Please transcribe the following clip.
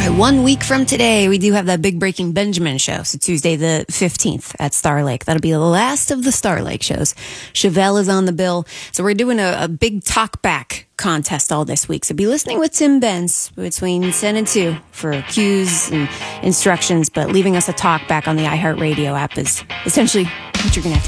right, 1 week from today, we do have that big Breaking Benjamin show. So Tuesday the 15th at Star Lake. That'll be the last of the Star Lake shows. Chevelle is on the bill. So we're doing a big talk back contest all this week. So be listening with Tim Benz between 10 and 2 for cues and instructions. But leaving us a talk back on the iHeartRadio app is essentially what you're going to have to